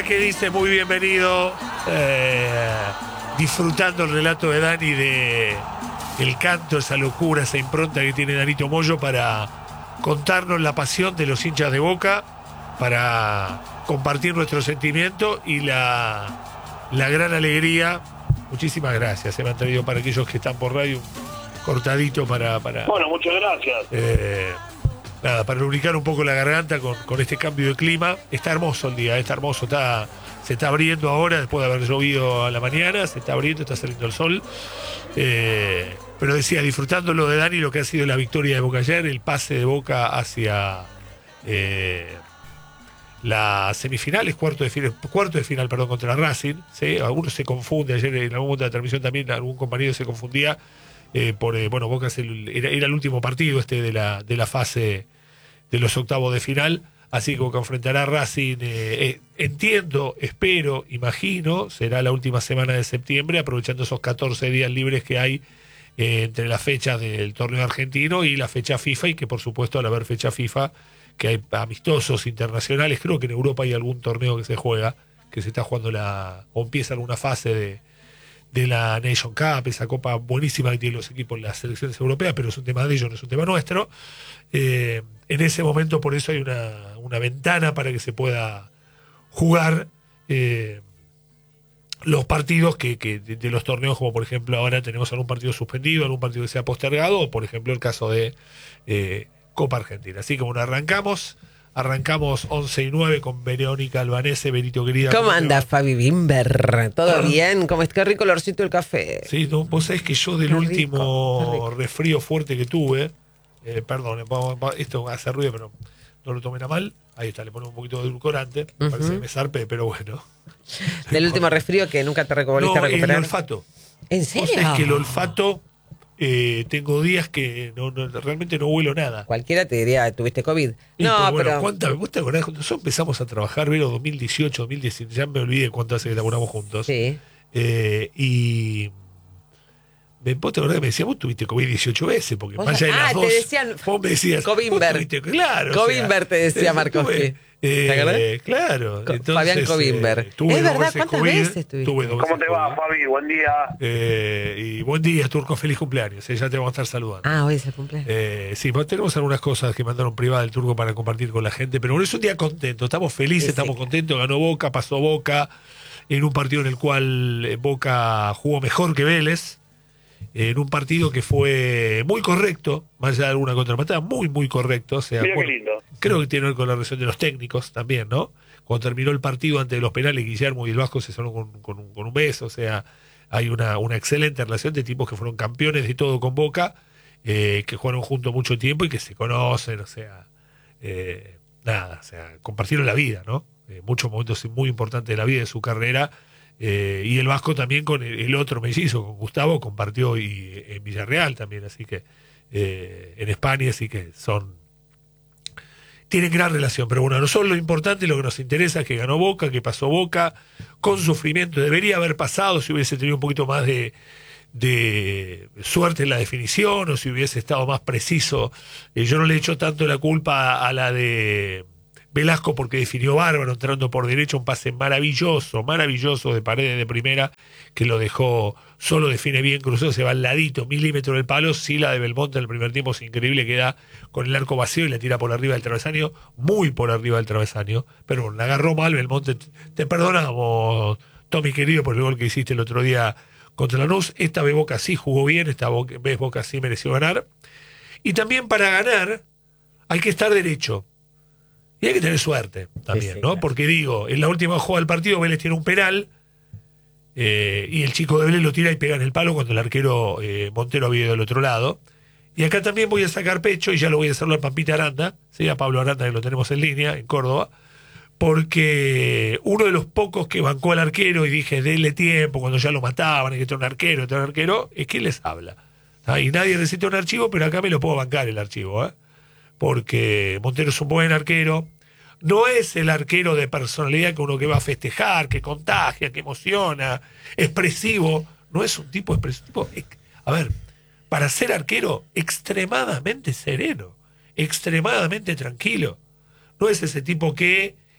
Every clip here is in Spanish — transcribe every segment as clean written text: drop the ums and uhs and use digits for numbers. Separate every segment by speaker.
Speaker 1: que dice muy bienvenido, disfrutando el relato de Dani de el canto, esa locura, esa impronta que tiene Danito Moyo para contarnos la pasión de los hinchas de Boca, para compartir nuestro sentimiento y la gran alegría. Muchísimas gracias, se me han traído para aquellos que están por radio un cortadito para...
Speaker 2: Bueno, muchas gracias.
Speaker 1: Nada, para lubricar un poco la garganta con este cambio de clima. Está hermoso el día, está hermoso, se está abriendo ahora, después de haber llovido a la mañana, se está abriendo, está saliendo el sol. Pero decía, disfrutando lo de Dani, lo que ha sido la victoria de Boca ayer, el pase de Boca hacia las semifinales, cuarto de final, contra Racing, ¿sí? Algunos se confunden, ayer en algún momento de la transmisión también algún compañero se confundía, Boca era el último partido de la fase de los octavos de final, así que Boca enfrentará a Racing, entiendo, espero, imagino, será la última semana de septiembre, aprovechando esos 14 días libres que hay entre las fechas del torneo argentino y la fecha FIFA, y que por supuesto al haber fecha FIFA, que hay amistosos internacionales, creo que en Europa hay algún torneo que se juega, que se está jugando o empieza alguna fase de la Nation Cup, esa copa buenísima que tienen los equipos en las selecciones europeas, pero es un tema de ellos, no es un tema nuestro. En ese momento, por eso hay una ventana para que se pueda jugar los partidos de los torneos, como por ejemplo ahora tenemos algún partido suspendido, algún partido que se ha postergado, o por ejemplo el caso de Copa Argentina. Así que bueno, arrancamos 11:09 con Verónica Albanese. Benito, querida.
Speaker 3: ¿Cómo anda Fabi Bimber? ¿Todo bien? ¿Cómo está? Qué rico olorcito el café.
Speaker 1: Sí, no, vos sabés que yo del último resfrío fuerte que tuve, perdón, esto hace ruido, pero no lo tomen a mal. Ahí está, le ponemos un poquito de edulcorante. Parece que me zarpe, pero bueno.
Speaker 3: Del último resfrío que nunca te volviste a recuperar.
Speaker 1: El olfato.
Speaker 3: ¿En serio?
Speaker 1: Vos sabés que el olfato, tengo días que realmente no huelo nada.
Speaker 3: Cualquiera te diría, ¿tuviste COVID?
Speaker 1: No, pero ¿vos te acordás cuando nosotros empezamos a trabajar, Vero, 2018, 2019, ya me olvidé cuánto hace que laburamos juntos?
Speaker 3: Sí.
Speaker 1: Y vos te acordás que me decías, vos tuviste COVID 18 veces, porque más allá de las dos,
Speaker 3: te decían,
Speaker 1: vos me decías,
Speaker 3: Covimber.
Speaker 1: Claro.
Speaker 3: Covimber te decía Marcos. ¿Te acordás?
Speaker 1: Claro. Entonces,
Speaker 3: Fabián Covimber.
Speaker 1: Es
Speaker 3: verdad, ¿cuántas veces estuviste?
Speaker 2: ¿Cómo te va, Fabi? Buen día.
Speaker 1: Y buen día, Turco, feliz cumpleaños. Ya te vamos a estar saludando.
Speaker 3: Hoy es el cumpleaños.
Speaker 1: Sí, tenemos algunas cosas que mandaron privada del Turco para compartir con la gente, pero bueno, es un día contento, estamos felices, estamos contentos, ganó Boca, pasó Boca, en un partido en el cual Boca jugó mejor que Vélez, en un partido que fue muy correcto, más allá de alguna contrapatada, muy, muy correcto. O sea,
Speaker 2: mira qué lindo.
Speaker 1: Creo que tiene que ver con la relación de los técnicos también, ¿no? Cuando terminó el partido antes de los penales, Guillermo y el Vasco se salieron con un beso. O sea, hay una excelente relación de tipos que fueron campeones de todo con Boca, que jugaron juntos mucho tiempo y que se conocen, o sea, compartieron la vida, ¿no? Muchos momentos muy importantes de la vida de su carrera. Y el Vasco también con el otro mellizo, con Gustavo, compartió en Villarreal también, así que en España, así que tienen gran relación. Pero bueno, nosotros lo importante, lo que nos interesa es que ganó Boca, que pasó Boca con sufrimiento. Debería haber pasado si hubiese tenido un poquito más de suerte en la definición, o si hubiese estado más preciso. Yo no le echo tanto la culpa a la de Velasco, porque definió bárbaro, entrando por derecha, un pase maravilloso de Paredes de primera, que lo dejó solo, define bien, cruzó, se va al ladito, milímetro del palo. Sí, la de Belmonte en el primer tiempo es increíble, queda con el arco vacío y la tira por arriba del travesaño, muy por arriba del travesaño, pero bueno, la agarró mal Belmonte. Te perdonamos, Tommy querido, por el gol que hiciste el otro día contra Lanús. Esta vez Boca sí jugó bien, esta vez Boca sí mereció ganar. Y también para ganar hay que estar derecho. Y hay que tener suerte también,
Speaker 3: sí,
Speaker 1: ¿no?
Speaker 3: claro.
Speaker 1: Porque digo, en la última jugada del partido Vélez tiene un penal, y el chico de Vélez lo tira y pega en el palo cuando el arquero Montero había ido del otro lado. Y acá también voy a sacar pecho, y ya lo voy a hacerlo a Pampita Aranda, ¿sí? A Pablo Aranda, que lo tenemos en línea, en Córdoba, porque uno de los pocos que bancó al arquero y dije, denle tiempo, cuando ya lo mataban, hay que tener un arquero, es que les habla. Y nadie necesita un archivo, pero acá me lo puedo bancar el archivo, porque Montero es un buen arquero. No es el arquero de personalidad que uno que va a festejar, que contagia, que emociona, expresivo. No es un tipo expresivo. A ver, para ser arquero, extremadamente sereno, extremadamente tranquilo. No es ese tipo que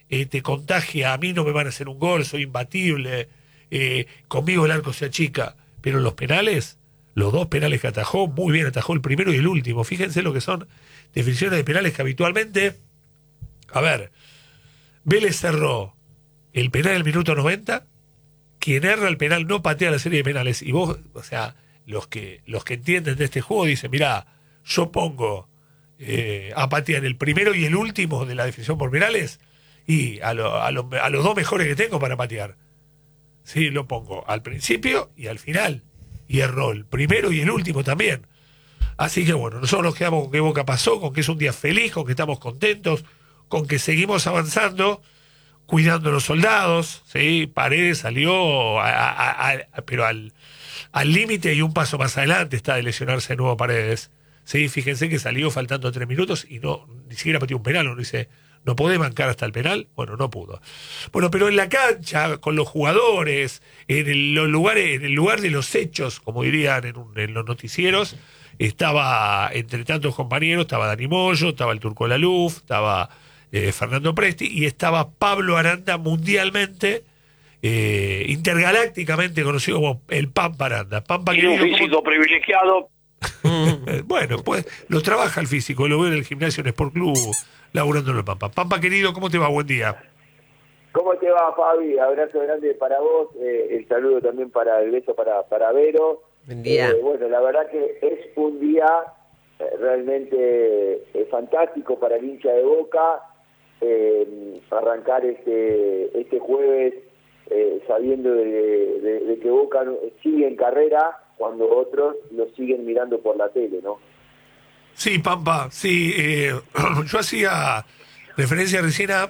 Speaker 1: te contagia, a mí no me van a hacer un gol, soy imbatible, conmigo el arco se achica, pero los penales, los 2 penales que atajó, muy bien atajó el primero y el último, fíjense lo que son definiciones de penales que habitualmente, a ver, Vélez cerró el penal en el minuto 90, quien erra el penal no patea la serie de penales, y vos, o sea, los que entienden de este juego dicen, mirá, yo pongo a patear el primero y el último de la definición por penales, y a los 2 mejores que tengo para patear. Sí, lo pongo al principio y al final. Y erró el primero y el último también. Así que bueno, nosotros nos quedamos con que Boca pasó, con que es un día feliz, con que estamos contentos, con que seguimos avanzando, cuidando a los soldados. ¿Sí? Paredes salió, pero al límite y un paso más adelante está de lesionarse de nuevo Paredes. ¿Sí? Fíjense que salió faltando 3 minutos y ni siquiera pateó un penal. Uno dice, ¿no podés bancar hasta el penal? Bueno, no pudo. Bueno, pero en la cancha, con los jugadores, en el lugar de los hechos, como dirían en los noticieros, estaba, entre tantos compañeros, estaba Dani Moyo, estaba el Turco Laluf, estaba Fernando Presti, y estaba Pablo Aranda, mundialmente, intergalácticamente conocido como el Pampa Aranda. Pampa,
Speaker 2: y un físico privilegiado.
Speaker 1: Bueno, pues lo trabaja el físico, lo veo en el gimnasio en Sport Club, laburando en el Pampa. Pampa, querido, ¿cómo te va? Buen día.
Speaker 4: ¿Cómo te va, Fabi? Abrazo grande para vos, el saludo también para el beso para Vero.
Speaker 3: Buen día.
Speaker 4: Bueno, la verdad que es un día realmente fantástico para el hincha de Boca, arrancar este jueves sabiendo de que Boca sigue en carrera cuando otros lo siguen mirando por la tele, ¿no?
Speaker 1: Sí, Pampa, sí. Yo hacía referencia recién a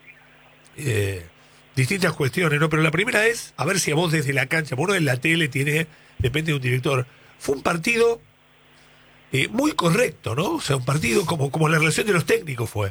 Speaker 1: distintas cuestiones, ¿no? Pero la primera es, a ver si a vos desde la cancha, uno en la tele depende de un director, fue un partido muy correcto, ¿no? O sea, un partido como la relación de los técnicos fue.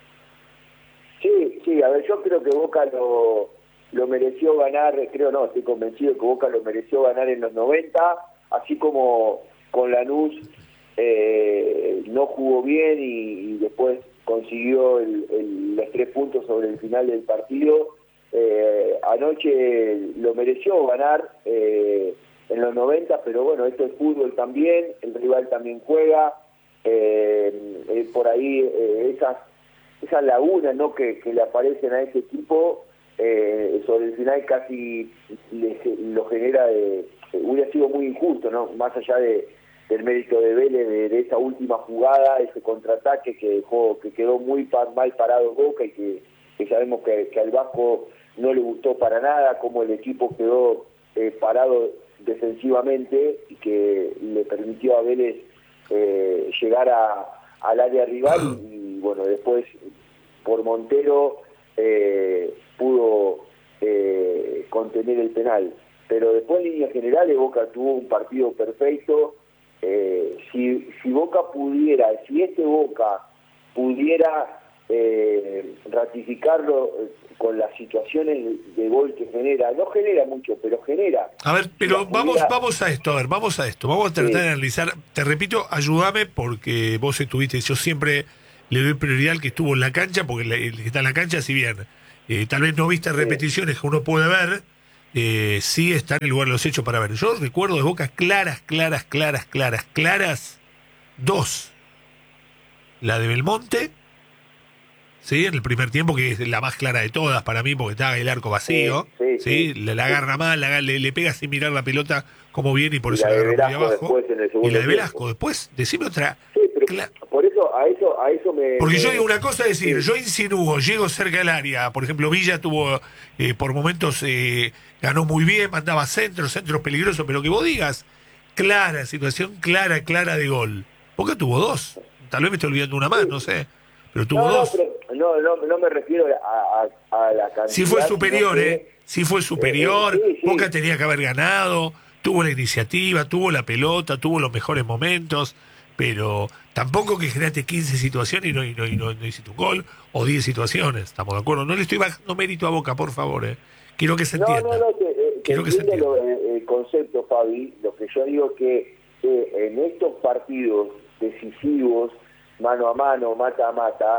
Speaker 4: Sí, a ver, yo creo que Boca lo mereció ganar, estoy convencido que Boca lo mereció ganar en los 90, así como con Lanús no jugó bien y después consiguió los 3 puntos sobre el final del partido. Anoche lo mereció ganar en los 90, pero bueno, esto es fútbol también, el rival también juega, por ahí esas lagunas, ¿no?, que le aparecen a este equipo, sobre el final casi lo genera, hubiera sido muy injusto, ¿no?, más allá del mérito de Vélez, de esa última jugada, ese contraataque que quedó muy mal parado Boca y que sabemos que al Vasco no le gustó para nada, como el equipo quedó parado defensivamente y que le permitió a Vélez llegar al área rival y bueno, después por Montero pudo contener el penal. Pero después en líneas generales Boca tuvo un partido perfecto. Si Boca pudiera, si Boca pudiera ratificarlo con las situaciones de gol que genera, no genera mucho, pero genera.
Speaker 1: A ver, pero vamos a esto, vamos a tratar de analizar. Te repito, ayúdame porque vos estuviste, yo siempre le doy prioridad al que estuvo en la cancha, porque el que está en la cancha, si bien tal vez no viste repeticiones que uno puede ver, sí está en el lugar de los hechos para ver. Yo recuerdo de Boca claras, 2. La de Belmonte, ¿sí? En el primer tiempo, que es la más clara de todas para mí, porque estaba el arco vacío, ¿sí? La agarra mal, le pega sin mirar la pelota como viene y por eso la agarra muy abajo. Y la de Velasco después, decime otra.
Speaker 4: Sí, pero por eso, a eso me...
Speaker 1: Porque yo digo una cosa, es decir, yo insinúo, llego cerca del área, por ejemplo, Villa tuvo, por momentos, ganó muy bien, mandaba centros peligrosos, pero que vos digas, situación clara de gol. Boca tuvo 2, tal vez me estoy olvidando una más, no sé, pero tuvo 2.
Speaker 4: No me refiero a la cantidad.
Speaker 1: Si fue superior, si fue superior,
Speaker 4: sí.
Speaker 1: Boca tenía que haber ganado, tuvo la iniciativa, tuvo la pelota, tuvo los mejores momentos, pero tampoco que generaste 15 situaciones y no hiciste un gol, o 10 situaciones, ¿estamos de acuerdo? No le estoy bajando mérito a Boca, por favor, quiero que se entienda.
Speaker 4: Quiero que se entienda el concepto, Fabi. Lo que yo digo es que en estos partidos decisivos, mano a mano, mata a mata,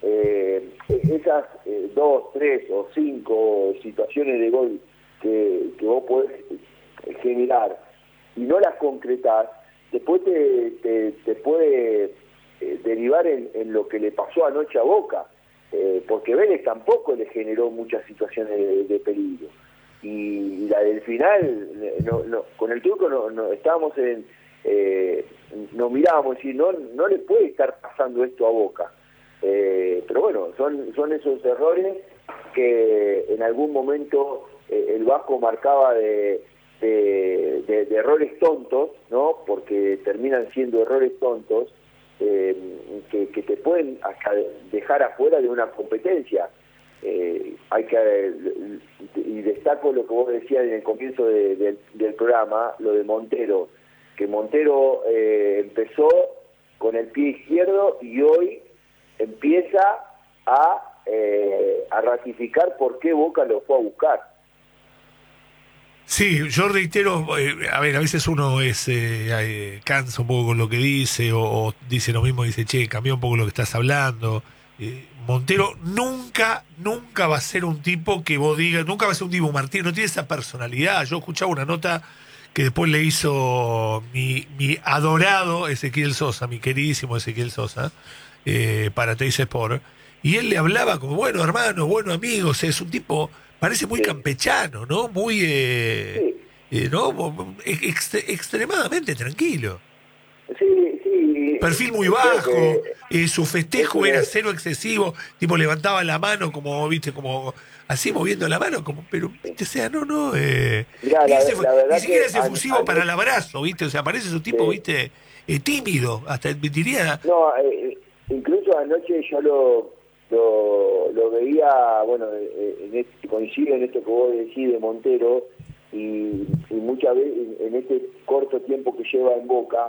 Speaker 4: esas 2, 3 o 5 situaciones de gol que vos podés generar y no las concretás, después te puede derivar en lo que le pasó anoche a Boca, porque Vélez tampoco le generó muchas situaciones de peligro. Y la del final, con el Turco estábamos nos mirábamos y no le puede estar pasando esto a Boca. Pero bueno, son esos errores que en algún momento el Vasco marcaba de errores tontos, ¿no? Porque terminan siendo errores tontos que te pueden hasta dejar afuera de una competencia. Hay que y destaco lo que vos decías en el comienzo del programa, lo de Montero, que Montero empezó con el pie izquierdo y hoy empieza a ratificar por qué Boca lo fue a buscar.
Speaker 1: Sí, yo reitero, a veces uno cansa un poco con lo que dice o dice lo mismo, dice, che, cambia un poco lo que estás hablando. Montero nunca va a ser un tipo que vos digas, nunca va a ser un tipo Martín, no tiene esa personalidad. Yo escuchaba una nota que después le hizo mi adorado Ezequiel Sosa, mi queridísimo Ezequiel Sosa, para Teis Sport, y él le hablaba como, bueno hermano, bueno amigos, es un tipo, parece muy campechano, ¿no? Muy, ¿no? Extremadamente tranquilo.
Speaker 4: Sí.
Speaker 1: Perfil muy bajo, su festejo era cero excesivo, tipo levantaba la mano como, viste, como así moviendo la mano, como, pero, viste, o sea,
Speaker 4: Mirá,
Speaker 1: ni siquiera es efusivo para el abrazo, viste, o sea, parece un tipo, viste, tímido, hasta diría.
Speaker 4: No, incluso anoche yo lo veía, bueno, coincido en esto que vos decís de Montero, y muchas veces en este corto tiempo que lleva en Boca,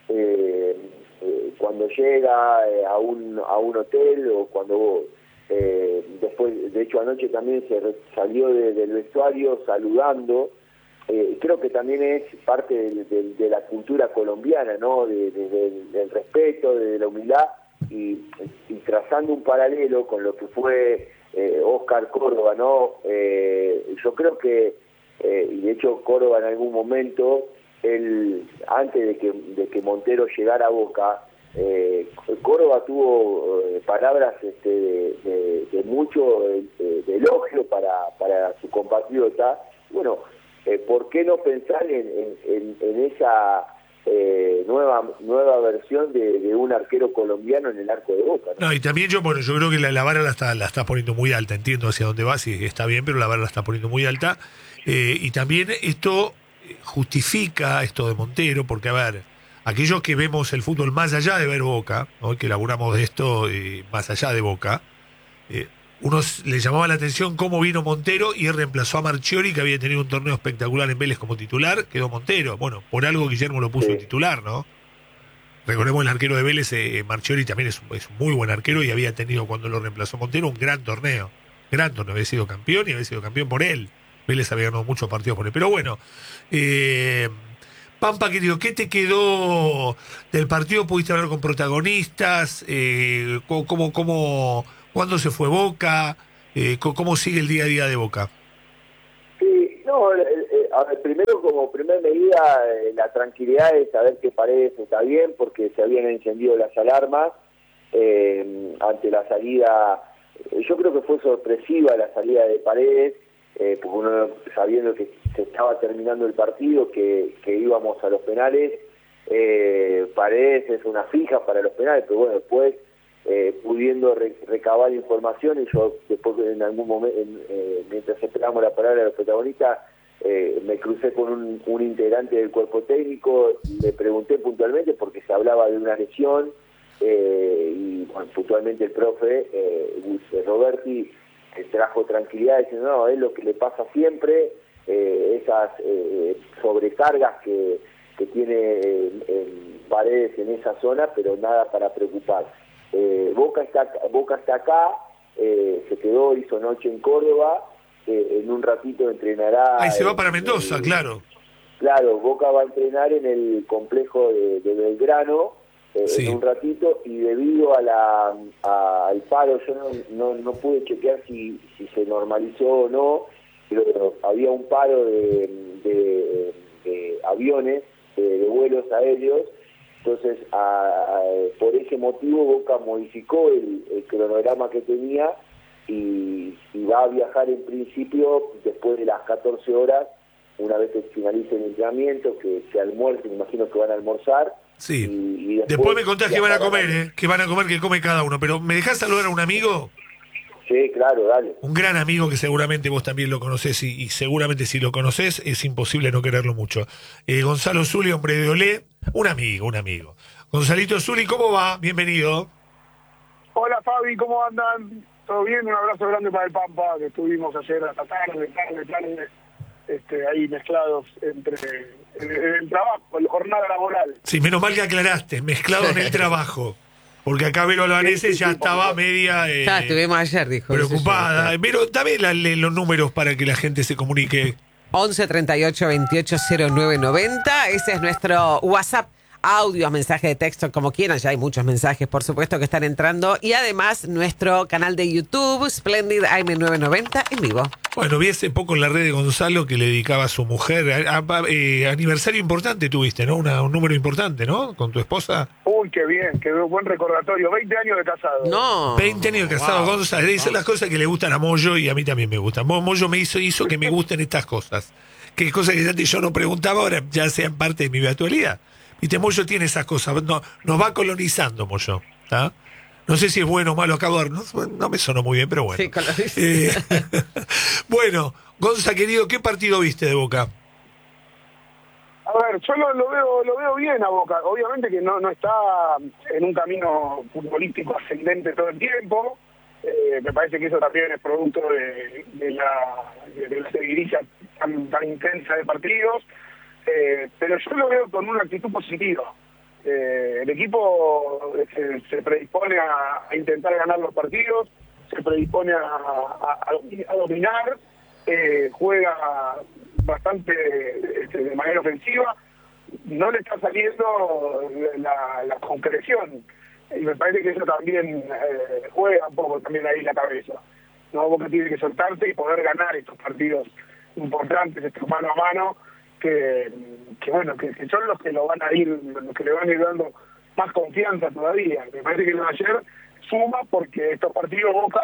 Speaker 4: cuando llega a un hotel o cuando después, de hecho anoche también salió del vestuario saludando, creo que también es parte de la cultura colombiana, ¿no? Del respeto, de la humildad, y trazando un paralelo con lo que fue Oscar Córdoba, ¿no? Yo creo que, y de hecho Córdoba en algún momento, antes de que Montero llegara a Boca, Córdoba tuvo palabras de mucho de elogio para su compatriota. Bueno, ¿por qué no pensar en esa nueva versión de un arquero colombiano en el arco de Boca, ¿no?
Speaker 1: No, y también yo creo que la vara la está poniendo muy alta, entiendo hacia dónde vas y está bien, pero la vara la está poniendo muy alta, y también esto justifica esto de Montero, porque a ver, aquellos que vemos el fútbol más allá de ver Boca, ¿no? Que laburamos de esto más allá de Boca, unos le llamaba la atención cómo vino Montero y reemplazó a Marchiori, que había tenido un torneo espectacular en Vélez como titular, quedó Montero. Bueno, por algo Guillermo lo puso de titular, ¿no? Recordemos el arquero de Vélez, Marchiori también es un muy buen arquero y había tenido cuando lo reemplazó Montero un gran torneo, había sido campeón y había sido campeón por él. Vélez había ganado muchos partidos por él. Pero bueno, Pampa, querido, ¿qué te quedó del partido? ¿Pudiste hablar con protagonistas? ¿Cuándo se fue Boca? ¿Cómo sigue el día a día de Boca?
Speaker 4: Sí, no, a ver, primero como primer medida, la tranquilidad de saber que Paredes está bien, porque se habían encendido las alarmas ante la salida. Yo creo que fue sorpresiva la salida de Paredes, porque uno sabiendo que se estaba terminando el partido, que íbamos a los penales, Paredes es una fija para los penales, pero bueno, después pudiendo recabar información, y yo después en algún momento, mientras esperábamos la palabra de los protagonistas, me crucé con un integrante del cuerpo técnico, le pregunté puntualmente porque se hablaba de una lesión, y bueno, puntualmente el profe Roberti trajo tranquilidad diciendo, no, es lo que le pasa siempre, esas sobrecargas que tiene en Paredes en esa zona, pero nada para preocupar. Boca está acá, se quedó, hizo noche en Córdoba, en un ratito entrenará.
Speaker 1: Ahí se va para Mendoza, claro.
Speaker 4: Claro, Boca va a entrenar en el complejo de Belgrano,
Speaker 1: Sí.
Speaker 4: en un ratito, y debido al paro, yo no pude chequear si se normalizó o no, pero había un paro de aviones, de vuelos aéreos. Entonces, por ese motivo, Boca modificó el cronograma que tenía y va a viajar en principio después de las 14 horas, una vez que finalice el entrenamiento, que se almuerce, me imagino que van a almorzar.
Speaker 1: Sí.
Speaker 4: Y
Speaker 1: Después me contás que van a comer,
Speaker 4: viajarán.
Speaker 1: que van a comer, que come cada uno. Pero ¿me dejás saludar a un amigo?
Speaker 4: Sí, claro, dale.
Speaker 1: Un gran amigo que seguramente vos también lo conocés y seguramente si lo conocés es imposible no quererlo mucho. Gonzalo Zuli, hombre de Olé, un amigo. Gonzalito Zuli, ¿cómo va? Bienvenido.
Speaker 5: Hola Fabi, ¿cómo andan? ¿Todo bien? Un abrazo grande para el Pampa, que estuvimos ayer hasta tarde, ahí mezclados entre el trabajo, la jornada laboral.
Speaker 1: Sí, menos mal que aclaraste, mezclado en el trabajo. Porque acá Vero Albanese ya estaba media
Speaker 3: Ya estuvimos ayer, dijo.
Speaker 1: preocupada. Vero, dame los números para que la gente se comunique.
Speaker 3: 11 38 28 09 90. Ese es nuestro WhatsApp. Audios, mensajes de texto, como quieran. Ya hay muchos mensajes, por supuesto, que están entrando. Y además, nuestro canal de YouTube, Splendid AM990, en vivo.
Speaker 1: Bueno, vi hace poco en la red de Gonzalo que le dedicaba a su mujer. Aniversario importante tuviste, ¿no? Un número importante, ¿no? Con tu esposa.
Speaker 5: Uy, qué bien, qué buen recordatorio. 20 años de casado.
Speaker 3: No.
Speaker 1: 20 años de casado, Gonzalo. Esas son las cosas que le gustan a Moyo y a mí también me gustan. Moyo me hizo que me gusten estas cosas. Que cosas que antes yo no preguntaba, ahora ya sean parte de mi actualidad. Viste, Moyo tiene esas cosas, nos va colonizando Moyo, ¿tá? No sé si es bueno o malo, no me sonó muy bien, pero bueno.
Speaker 3: Sí, coloniza.
Speaker 1: Bueno, Gonza, querido, ¿qué partido viste de Boca?
Speaker 5: A ver, yo lo veo bien a Boca. Obviamente que no está en un camino futbolístico ascendente todo el tiempo. Me parece que eso también es producto de la seguidilla tan intensa de partidos. Pero yo lo veo con una actitud positiva. El equipo se predispone a intentar ganar los partidos, se predispone a dominar, juega bastante de manera ofensiva. No le está saliendo la concreción, y me parece que eso también juega un poco también ahí la cabeza, ¿no? Boca tiene que soltarse y poder ganar estos partidos importantes, estos mano a mano, que son los que le van a ir dando más confianza todavía. Me parece que lo de ayer suma porque estos partidos Boca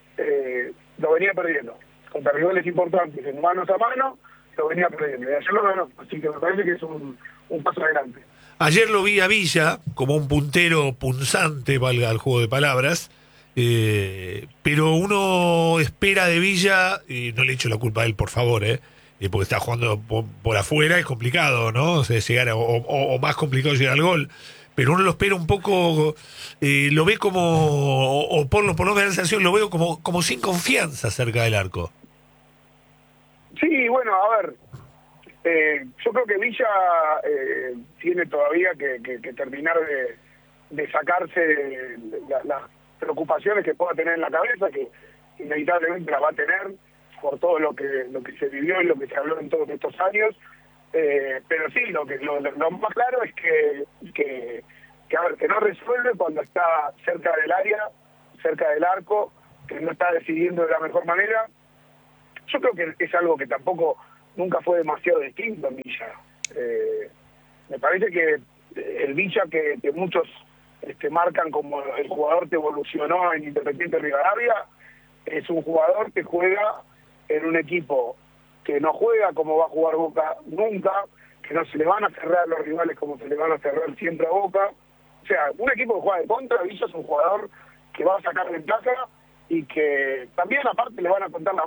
Speaker 5: lo venía perdiendo. Contra rivales importantes en manos a mano, lo venía perdiendo. Y ayer lo ganó, así que me parece que es un paso adelante.
Speaker 1: Ayer lo vi a Villa como un puntero punzante, valga el juego de palabras, pero uno espera de Villa, y no le echo la culpa a él, por favor, porque está jugando por afuera, es complicado, ¿no? O sea, llegar o más complicado llegar al gol. Pero uno lo espera un poco, lo ve como, o por lo menos la sensación, lo veo como sin confianza cerca del arco.
Speaker 5: Sí, bueno, a ver, yo creo que Villa tiene todavía que terminar de sacarse las preocupaciones que pueda tener en la cabeza, que inevitablemente las va a tener por todo lo que se vivió y lo que se habló en todos estos años. Pero sí, lo más claro es que no resuelve cuando está cerca del área, cerca del arco, que no está decidiendo de la mejor manera. Yo creo que es algo que tampoco nunca fue demasiado distinto en Villa. Me parece que el Villa que muchos marcan como el jugador que evolucionó en Independiente Rivadavia, es un jugador que juega en un equipo que no juega como va a jugar Boca nunca, que no se le van a cerrar los rivales como se le van a cerrar siempre a Boca. O sea, un equipo que juega de contra, Villa es un jugador que va a sacar ventaja y que también aparte le van a contar la